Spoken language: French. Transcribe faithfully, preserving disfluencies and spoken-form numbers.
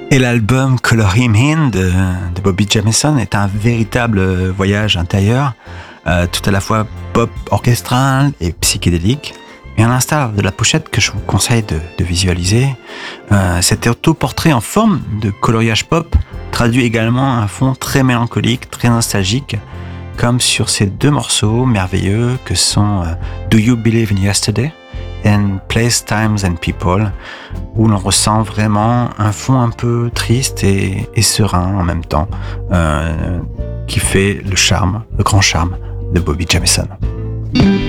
Et l'album Color Him In de, de Bobby Jamieson est un véritable voyage intérieur, euh, tout à la fois pop orchestral et psychédélique. Et à l'instar de la pochette que je vous conseille de, de visualiser, euh, cet autoportrait en forme de coloriage pop traduit également un fond très mélancolique, très nostalgique, comme sur ces deux morceaux merveilleux que sont euh, Do You Believe in Yesterday and Place, Times and People, où l'on ressent vraiment un fond un peu triste et, et serein en même temps, euh, qui fait le charme, le grand charme de Bobby Jamieson.